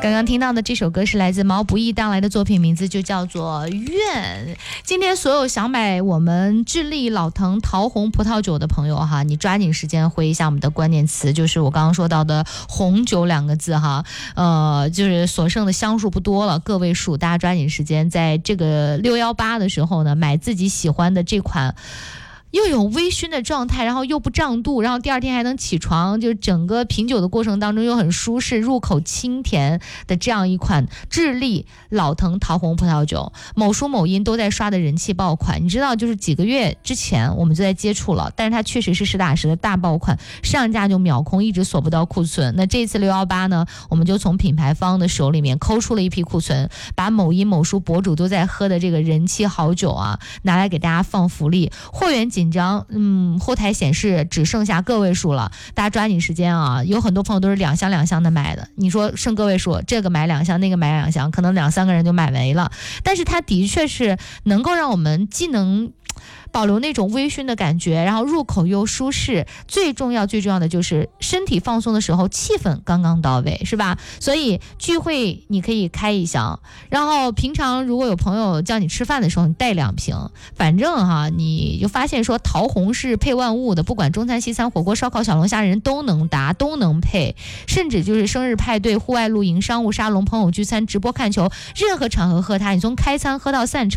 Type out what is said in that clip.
刚刚听到的这首歌是来自毛不易带来的作品，名字就叫做《愿》。今天所有想买我们智利老藤桃红葡萄酒的朋友哈，你抓紧时间回一下我们的关键词，就是我刚刚说到的红酒2个字哈，就是所剩的箱数不多了，个位数，大家抓紧时间，在这个618的时候呢，买自己喜欢的这款。又有微醺的状态，然后又不胀肚，然后第二天还能起床，就整个品酒的过程当中又很舒适，入口清甜的这样一款智利老藤桃红葡萄酒，某书某音都在刷的人气爆款。你知道，就是几个月之前我们就在接触了，但是它确实是实打实的大爆款，上架就秒空，一直锁不到库存。那这次618呢，我们就从品牌方的手里面抠出了一批库存，把某音某书博主都在喝的这个人气好酒啊，拿来给大家放福利，货源紧张，后台显示只剩下个位数了，大家抓紧时间啊！有很多朋友都是2箱的买的，你说剩个位数，这个买2箱，那个买2箱，可能2-3个人就买没了。但是它的确是能够让我们既能保留那种微醺的感觉，然后入口又舒适，最重要的就是身体放松的时候气氛刚刚到位，是吧？所以聚会你可以开1箱，然后平常如果有朋友叫你吃饭的时候，你带2瓶，反正哈，你就发现说桃红是配万物的，不管中餐西餐火锅烧烤小龙虾仁都能搭都能配，甚至就是生日派对户外露营商务沙龙朋友聚餐直播看球，任何场合喝它，你从开餐喝到散场